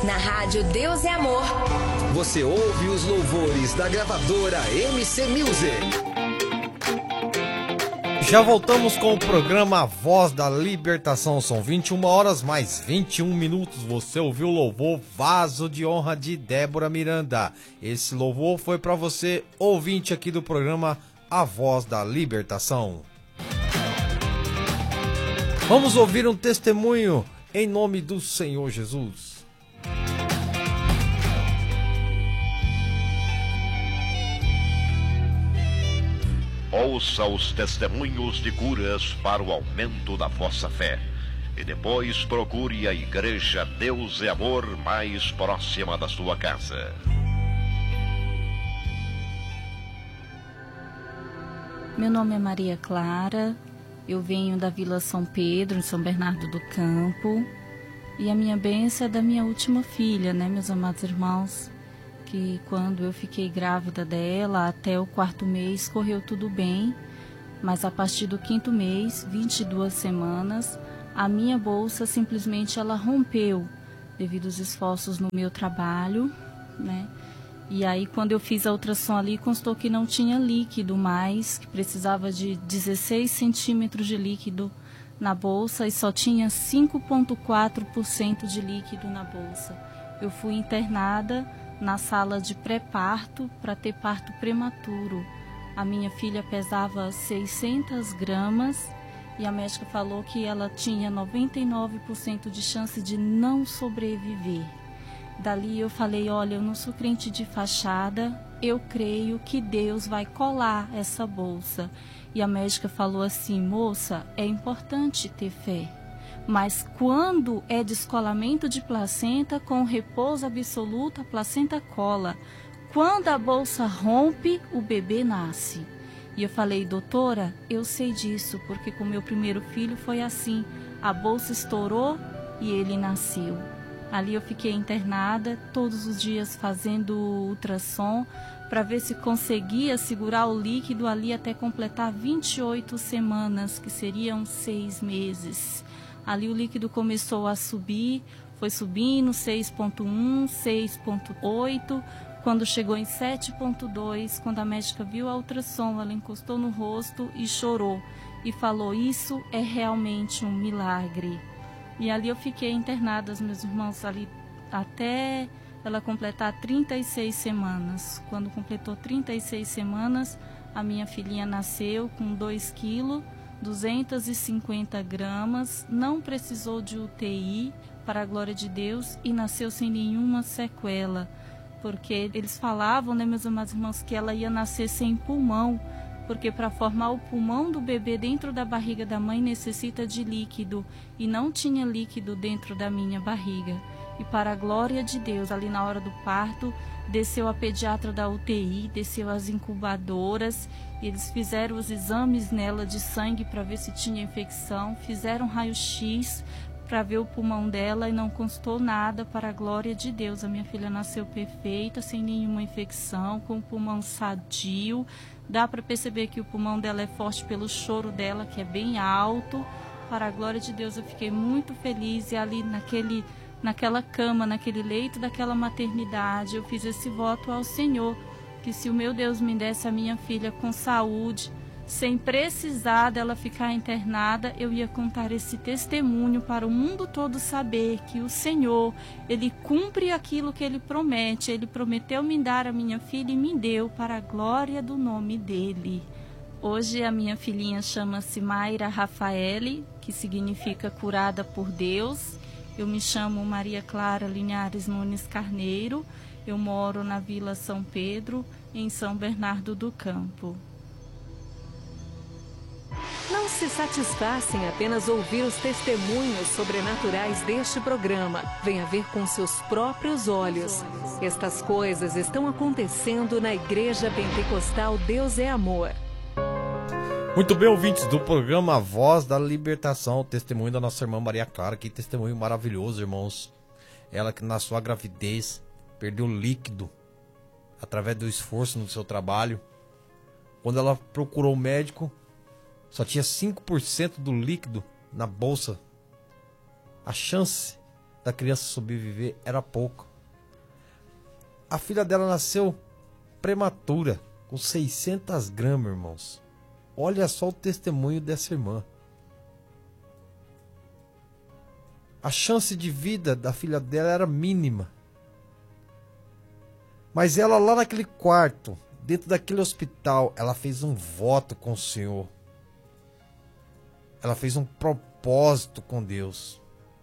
Na rádio Deus é Amor. Você ouve os louvores da gravadora MC Music. Já voltamos com o programa A Voz da Libertação. São 21 horas mais 21 minutos. Você ouviu o louvor Vaso de Honra de Débora Miranda. Esse louvor foi para você, ouvinte aqui do programa A Voz da Libertação. Vamos ouvir um testemunho em nome do Senhor Jesus. Ouça os testemunhos de curas para o aumento da vossa fé. E depois procure a Igreja Deus é Amor mais próxima da sua casa. Meu nome é Maria Clara, eu venho da Vila São Pedro, em São Bernardo do Campo. E a minha bênção é da minha última filha, né, meus amados irmãos? Que quando eu fiquei grávida dela, até o 4º mês correu tudo bem, mas a partir do 5º mês, 22 semanas, a minha bolsa simplesmente ela rompeu devido aos esforços no meu trabalho, né? E aí quando eu fiz a ultrassom ali, constou que não tinha líquido mais, que precisava de 16 centímetros de líquido na bolsa e só tinha 5,4% de líquido na bolsa. Eu fui internada na sala de pré-parto para ter parto prematuro. A minha filha pesava 600 gramas e a médica falou que ela tinha 99% de chance de não sobreviver. Dali eu falei, olha, eu não sou crente de fachada, eu creio que Deus vai colar essa bolsa. E a médica falou assim, moça, é importante ter fé. Mas quando é descolamento de placenta, com repouso absoluto, a placenta cola. Quando a bolsa rompe, o bebê nasce. E eu falei, doutora, eu sei disso, porque com meu primeiro filho foi assim. A bolsa estourou e ele nasceu. Ali eu fiquei internada, todos os dias fazendo ultrassom, para ver se conseguia segurar o líquido ali até completar 28 semanas, que seriam 6 meses. Ali o líquido começou a subir, foi subindo, 6,1, 6,8, quando chegou em 7,2, quando a médica viu a ultrassom, ela encostou no rosto e chorou. E falou, isso é realmente um milagre. E ali eu fiquei internada, meus irmãos, ali até ela completar 36 semanas. Quando completou 36 semanas, a minha filhinha nasceu com 2 quilos. 250 gramas, não precisou de UTI, para a glória de Deus, e nasceu sem nenhuma sequela, porque eles falavam, né, meus amados irmãos, que ela ia nascer sem pulmão, porque para formar o pulmão do bebê dentro da barriga da mãe necessita de líquido, e não tinha líquido dentro da minha barriga. E para a glória de Deus, ali na hora do parto, desceu a pediatra da UTI, desceu as incubadoras, e eles fizeram os exames nela de sangue para ver se tinha infecção, fizeram raio-x para ver o pulmão dela e não constou nada, para a glória de Deus. A minha filha nasceu perfeita, sem nenhuma infecção, com o pulmão sadio. Dá para perceber que o pulmão dela é forte pelo choro dela, que é bem alto. Para a glória de Deus, eu fiquei muito feliz, e ali naquela cama, naquele leito daquela maternidade, eu fiz esse voto ao Senhor, que se o meu Deus me desse a minha filha com saúde, sem precisar dela ficar internada, eu ia contar esse testemunho para o mundo todo saber que o Senhor, Ele cumpre aquilo que Ele promete. Ele prometeu me dar a minha filha e me deu, para a glória do nome dEle. Hoje a minha filhinha chama-se Mayra Rafaele, que significa curada por Deus. Eu me chamo Maria Clara Linhares Nunes Carneiro, eu moro na Vila São Pedro, em São Bernardo do Campo. Não se satisfaça em apenas ouvir os testemunhos sobrenaturais deste programa. Venha ver com seus próprios olhos. Estas coisas estão acontecendo na Igreja Pentecostal Deus é Amor. Muito bem, ouvintes do programa A Voz da Libertação, o testemunho da nossa irmã Maria Clara, que testemunho maravilhoso, irmãos. Ela que na sua gravidez perdeu líquido através do esforço no seu trabalho. Quando ela procurou o médico, só tinha 5% do líquido na bolsa. A chance da criança sobreviver era pouco. A filha dela nasceu prematura, com 600 gramas, irmãos. Olha só o testemunho dessa irmã. A chance de vida da filha dela era mínima. Mas ela lá naquele quarto, dentro daquele hospital, ela fez um voto com o Senhor. Ela fez um propósito com Deus.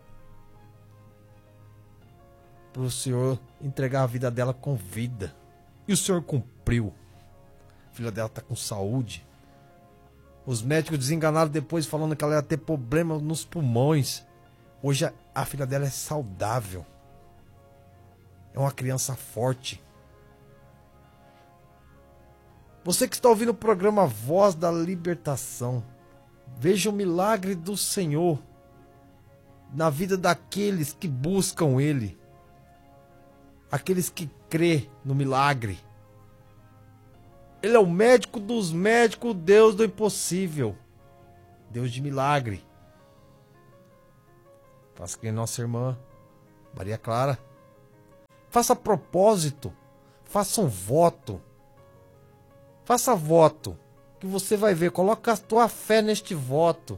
Para o Senhor entregar a vida dela com vida. E o Senhor cumpriu. A filha dela está com saúde. Os médicos desenganaram depois falando que ela ia ter problema nos pulmões. Hoje a filha dela é saudável. É uma criança forte. Você que está ouvindo o programa Voz da Libertação, veja o milagre do Senhor na vida daqueles que buscam Ele. Aqueles que crê no milagre. Ele é o médico dos médicos, o Deus do impossível. Deus de milagre. Faça que nossa irmã Maria Clara. Faça propósito. Faça um voto. Faça voto. Que você vai ver. Coloca a tua fé neste voto.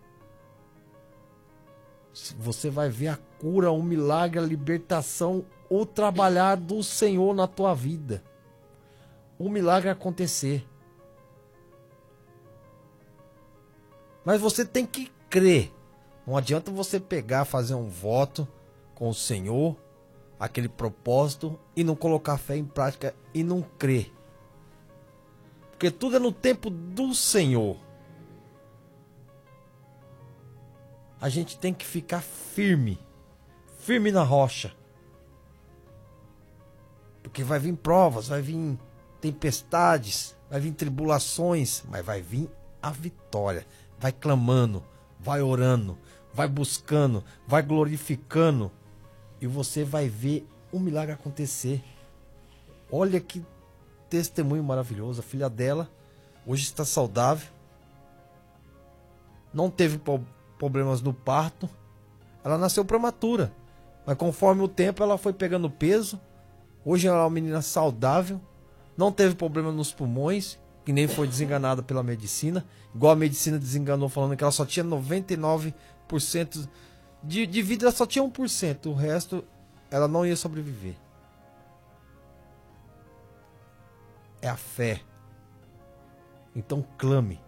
Você vai ver a cura, o milagre, a libertação, o trabalhar do Senhor na tua vida. O milagre acontecer. Mas você tem que crer. Não adianta você pegar, fazer um voto com o Senhor, aquele propósito, e não colocar fé em prática e não crer. Porque tudo é no tempo do Senhor. A gente tem que ficar firme. Firme na rocha. Porque vai vir provas, vai vir tempestades, vai vir tribulações, mas vai vir a vitória. Vai clamando, vai orando, vai buscando, vai glorificando, e você vai ver um milagre acontecer. Olha que testemunho maravilhoso. A filha dela hoje está saudável, não teve problemas no parto, ela nasceu prematura, mas conforme o tempo ela foi pegando peso. Hoje ela é uma menina saudável, não teve problema nos pulmões, que nem foi desenganada pela medicina, igual a medicina desenganou falando que ela só tinha 99% de vida, ela só tinha 1%, o resto ela não ia sobreviver. É a fé. Então clame.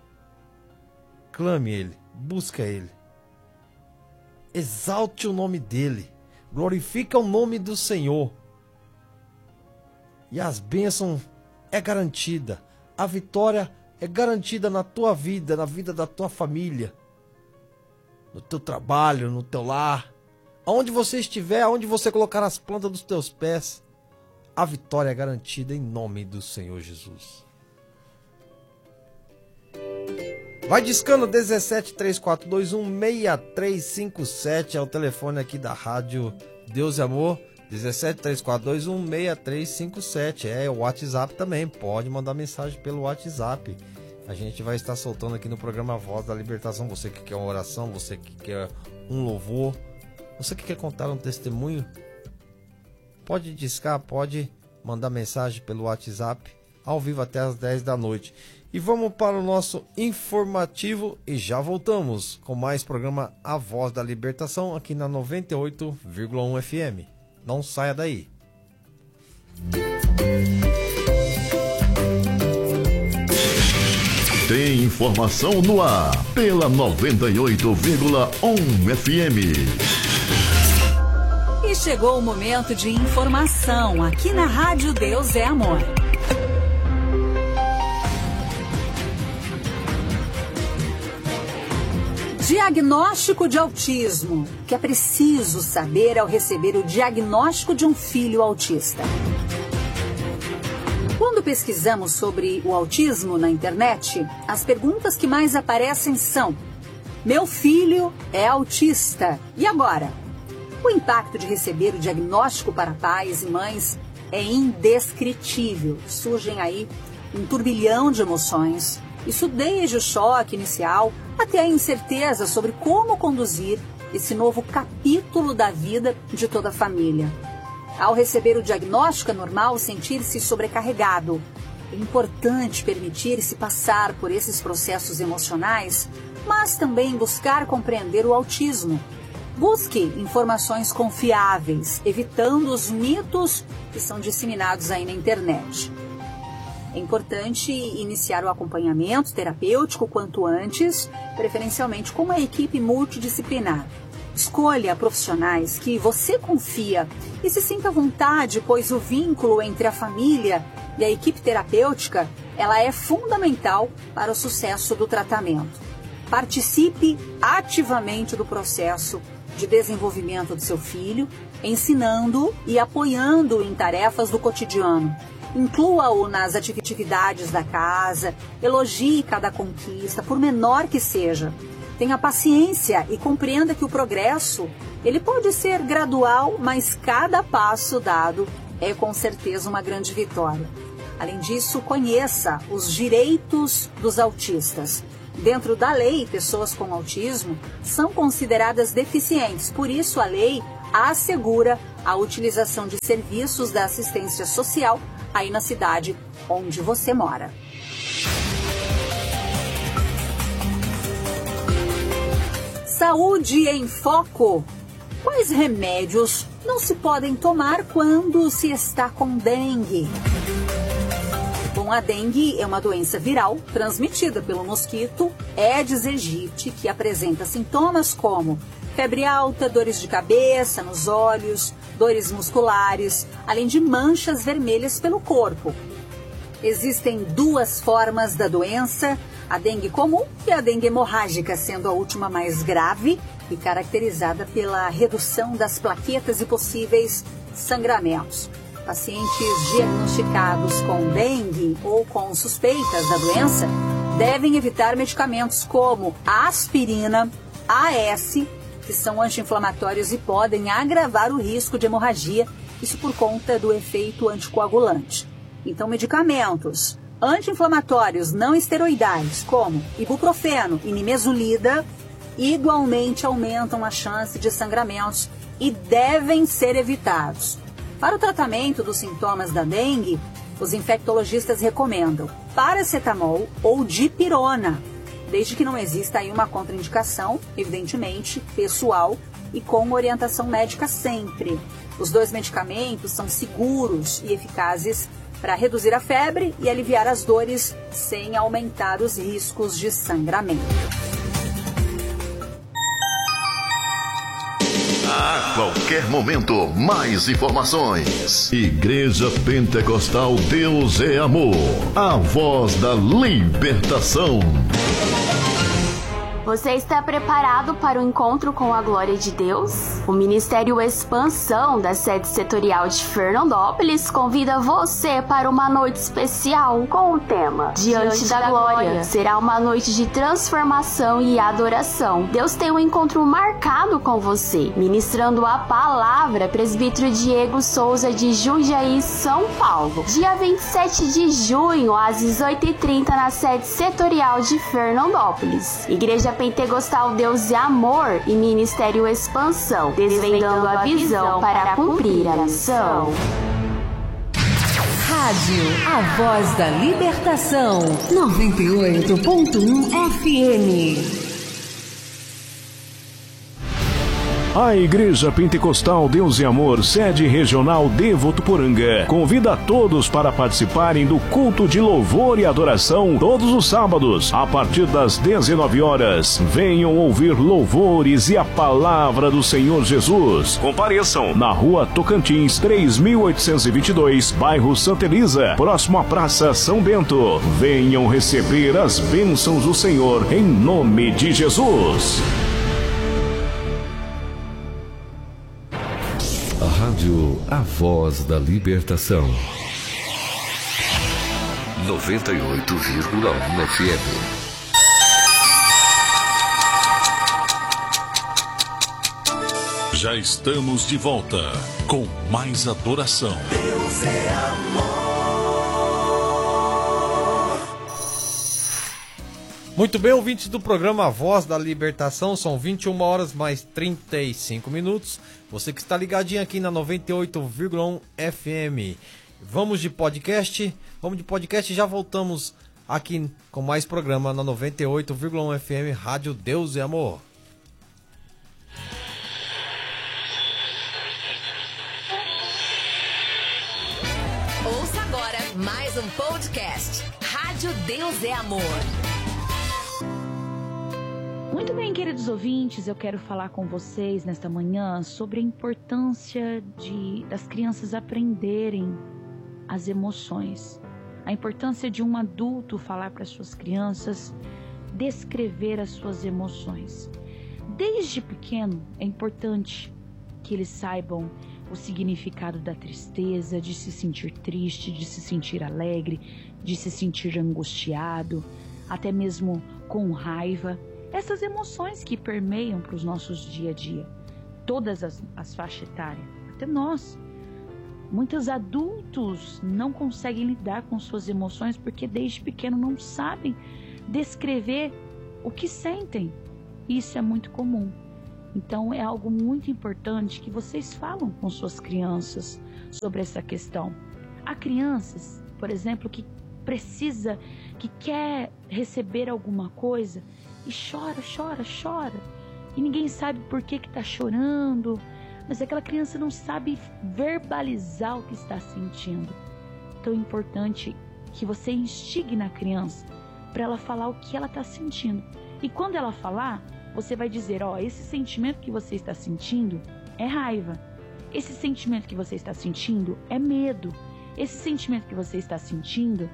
Clame Ele, busca Ele. Exalte o nome dEle, glorifica o nome do Senhor. E as bênçãos é garantida. A vitória é garantida na tua vida, na vida da tua família, no teu trabalho, no teu lar. Aonde você estiver, aonde você colocar as plantas dos teus pés, a vitória é garantida em nome do Senhor Jesus. Vai discando 1734216357 é o telefone aqui da Rádio Deus e Amor. 1734216357 é o WhatsApp também, pode mandar mensagem pelo WhatsApp. A gente vai estar soltando aqui no programa Voz da Libertação. Você que quer uma oração, você que quer um louvor, você que quer contar um testemunho, pode discar, pode mandar mensagem pelo WhatsApp ao vivo até as 10 da noite. E vamos para o nosso informativo e já voltamos com mais programa A Voz da Libertação aqui na 98,1 FM. Não saia daí. Tem informação no ar pela 98,1 FM. E chegou o momento de informação aqui na Rádio Deus é Amor. Diagnóstico de autismo. O que é preciso saber ao receber o diagnóstico de um filho autista? Quando pesquisamos sobre o autismo na internet, as perguntas que mais aparecem são: meu filho é autista, e agora? O impacto de receber o diagnóstico para pais e mães é indescritível. Surgem aí um turbilhão de emoções. Isso desde o choque inicial até a incerteza sobre como conduzir esse novo capítulo da vida de toda a família. Ao receber o diagnóstico, é normal sentir-se sobrecarregado. É importante permitir-se passar por esses processos emocionais, mas também buscar compreender o autismo. Busque informações confiáveis, evitando os mitos que são disseminados aí na internet. É importante iniciar o acompanhamento terapêutico quanto antes, preferencialmente com uma equipe multidisciplinar. Escolha profissionais que você confia e se sinta à vontade, pois o vínculo entre a família e a equipe terapêutica, ela é fundamental para o sucesso do tratamento. Participe ativamente do processo de desenvolvimento do seu filho, ensinando e apoiando em tarefas do cotidiano. Inclua-o nas atividades da casa, elogie cada conquista, por menor que seja. Tenha paciência e compreenda que o progresso, ele pode ser gradual, mas cada passo dado é com certeza uma grande vitória. Além disso, conheça os direitos dos autistas. Dentro da lei, pessoas com autismo são consideradas deficientes, por isso a lei assegura a utilização de serviços da assistência social aí na cidade onde você mora. Saúde em Foco. Quais remédios não se podem tomar quando se está com dengue? Bom, a dengue é uma doença viral transmitida pelo mosquito Aedes aegypti, que apresenta sintomas como febre alta, dores de cabeça, nos olhos, dores musculares, além de manchas vermelhas pelo corpo. Existem duas formas da doença, a dengue comum e a dengue hemorrágica, sendo a última mais grave e caracterizada pela redução das plaquetas e possíveis sangramentos. Pacientes diagnosticados com dengue ou com suspeitas da doença devem evitar medicamentos como a aspirina, AS, que são anti-inflamatórios e podem agravar o risco de hemorragia, isso por conta do efeito anticoagulante. Então, medicamentos anti-inflamatórios não esteroidais, como ibuprofeno e nimesulida, igualmente aumentam a chance de sangramentos e devem ser evitados. Para o tratamento dos sintomas da dengue, os infectologistas recomendam paracetamol ou dipirona, desde que não exista aí uma contraindicação, evidentemente, pessoal e com orientação médica sempre. Os dois medicamentos são seguros e eficazes para reduzir a febre e aliviar as dores sem aumentar os riscos de sangramento. A qualquer momento, mais informações. Igreja Pentecostal Deus é Amor. A voz da libertação. Você está preparado para o encontro com a glória de Deus? O Ministério Expansão da sede setorial de Fernandópolis convida você para uma noite especial com o tema Diante da Glória. Será uma noite de transformação e adoração. Deus tem um encontro marcado com você. Ministrando a palavra, presbítero Diego Souza de Jundiaí, São Paulo. Dia 27 de junho, às 18h30, na sede setorial de Fernandópolis. Igreja Pentecostal Deus e Amor e Ministério Expansão, desvendando a visão para cumprir a missão. Rádio A Voz da Libertação, 98.1 FM. A Igreja Pentecostal Deus e Amor, sede regional de Votuporanga, convida a todos para participarem do culto de louvor e adoração todos os sábados, a partir das 19 horas. Venham ouvir louvores e a palavra do Senhor Jesus. Compareçam na Rua Tocantins, 3822, bairro Santa Elisa, próximo à Praça São Bento. Venham receber as bênçãos do Senhor, em nome de Jesus. Rádio A Voz da Libertação, 98,1 FM. Já estamos de volta com mais adoração. Deus é amor. Muito bem, ouvintes do programa Voz da Libertação, são 21 horas mais 35 minutos. Você que está ligadinho aqui na 98,1 FM. Vamos de podcast? Vamos de podcast e já voltamos aqui com mais programa na 98,1 FM, Rádio Deus e Amor. Ouça agora mais um podcast, Rádio Deus é Amor. Muito bem, queridos ouvintes, eu quero falar com vocês nesta manhã sobre a importância das crianças aprenderem as emoções. A importância de um adulto falar para suas crianças, descrever as suas emoções. Desde pequeno é importante que eles saibam o significado da tristeza, de se sentir triste, de se sentir alegre, de se sentir angustiado, até mesmo com raiva. Essas emoções que permeiam para os nossos dia a dia, todas as faixas etárias, até nós. Muitos adultos não conseguem lidar com suas emoções porque desde pequeno não sabem descrever o que sentem. Isso é muito comum. Então é algo muito importante que vocês falam com suas crianças sobre essa questão. Há crianças, por exemplo, que quer receber alguma coisa e chora. E ninguém sabe por que está chorando, mas aquela criança não sabe verbalizar o que está sentindo. Então é importante que você instigue na criança para ela falar o que ela está sentindo. E quando ela falar, você vai dizer, esse sentimento que você está sentindo é raiva. Esse sentimento que você está sentindo é medo. Esse sentimento que você está sentindo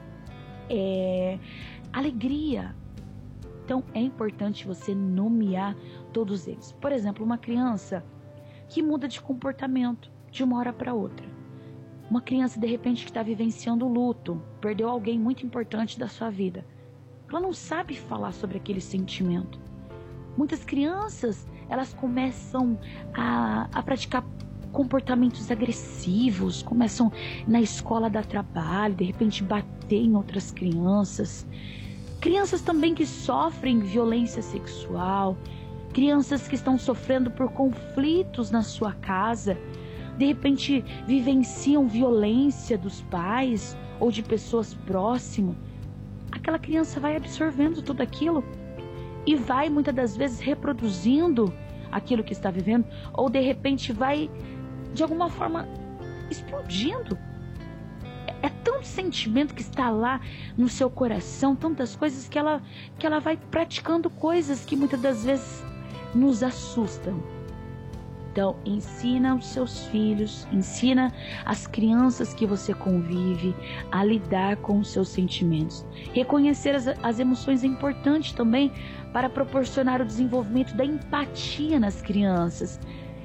é alegria. Então é importante você nomear todos eles. Por exemplo, uma criança que muda de comportamento de uma hora para outra. Uma criança de repente que está vivenciando o luto, perdeu alguém muito importante da sua vida. Ela não sabe falar sobre aquele sentimento. Muitas crianças, elas começam a praticar comportamentos agressivos, começam na escola dar trabalho, de repente bater em outras crianças. Crianças também que sofrem violência sexual, crianças que estão sofrendo por conflitos na sua casa, de repente vivenciam violência dos pais ou de pessoas próximas. Aquela criança vai absorvendo tudo aquilo e vai muitas das vezes reproduzindo aquilo que está vivendo, ou de repente vai de alguma forma explodindo. É tanto sentimento que está lá no seu coração, tantas coisas que ela vai praticando coisas que muitas das vezes nos assustam. Então, ensina os seus filhos, ensina as crianças que você convive a lidar com os seus sentimentos. Reconhecer as emoções é importante também para proporcionar o desenvolvimento da empatia nas crianças.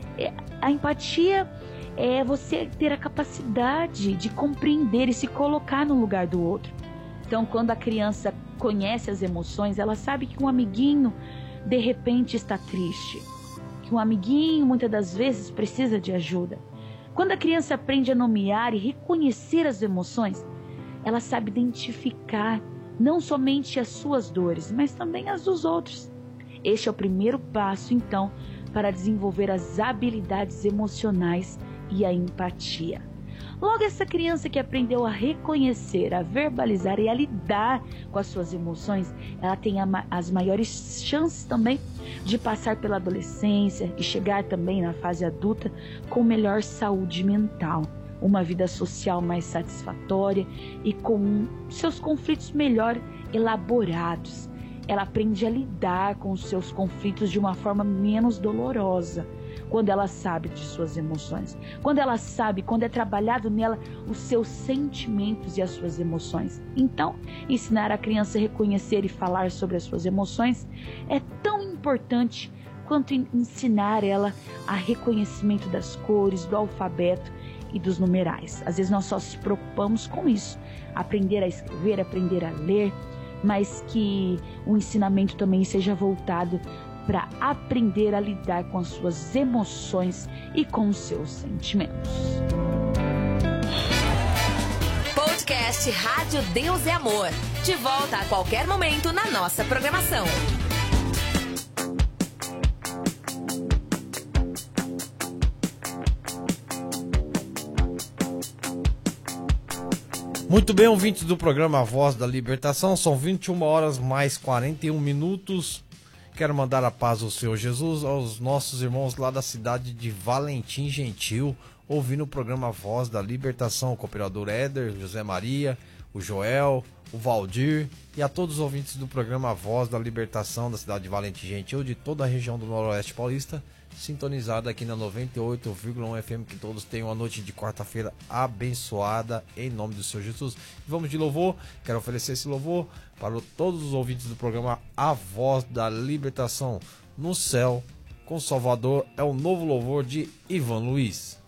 A empatia é você ter a capacidade de compreender e se colocar no lugar do outro. Então, quando a criança conhece as emoções, ela sabe que um amiguinho de repente está triste, que um amiguinho muitas das vezes precisa de ajuda. Quando a criança aprende a nomear e reconhecer as emoções, ela sabe identificar não somente as suas dores, mas também as dos outros. Este é o primeiro passo, então, para desenvolver as habilidades emocionais e a empatia. Logo, essa criança que aprendeu a reconhecer, a verbalizar e a lidar com as suas emoções, ela tem as maiores chances também de passar pela adolescência e chegar também na fase adulta com melhor saúde mental, uma vida social mais satisfatória e com seus conflitos melhor elaborados. Ela aprende a lidar com os seus conflitos de uma forma menos dolorosa, quando ela sabe de suas emoções, quando ela sabe, quando é trabalhado nela os seus sentimentos e as suas emoções. Então, ensinar a criança a reconhecer e falar sobre as suas emoções é tão importante quanto ensinar ela a reconhecimento das cores, do alfabeto e dos numerais. Às vezes nós só nos preocupamos com isso, aprender a escrever, aprender a ler, mas que o ensinamento também seja voltado para aprender a lidar com as suas emoções e com os seus sentimentos. Podcast podcast Rádio Deus é Amor. De volta a qualquer momento na nossa programação. Muito bem, ouvintes do programa Voz da Libertação, são 21 horas mais 41 minutos. Quero mandar a paz do Senhor Jesus aos nossos irmãos lá da cidade de Valentim Gentil, ouvindo o programa Voz da Libertação, o cooperador Éder, José Maria, o Joel, o Valdir e a todos os ouvintes do programa Voz da Libertação da cidade de Valentim Gentil, de toda a região do Noroeste Paulista, sintonizada aqui na 98,1 FM, que todos tenham uma noite de quarta-feira abençoada em nome do Senhor Jesus. Vamos de louvor, quero oferecer esse louvor para todos os ouvintes do programa A Voz da Libertação. No céu, com Salvador, é o novo louvor de Ivan Luiz.